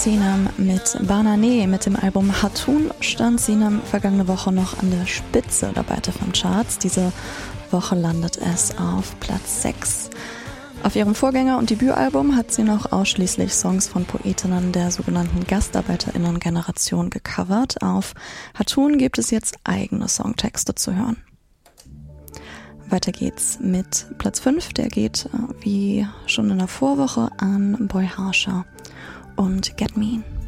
Sinem mit Banane. Mit dem Album Hatun stand Sinem vergangene Woche noch an der Spitze der BITEFM-Charts. Diese Woche landet es auf Platz 6. Auf ihrem Vorgänger- und Debütalbum hat sie noch ausschließlich Songs von Poetinnen der sogenannten GastarbeiterInnen-Generation gecovert. Auf Hatun gibt es jetzt eigene Songtexte zu hören. Weiter geht's mit Platz 5, der geht wie schon in der Vorwoche an Boy Harsher und Get Mean.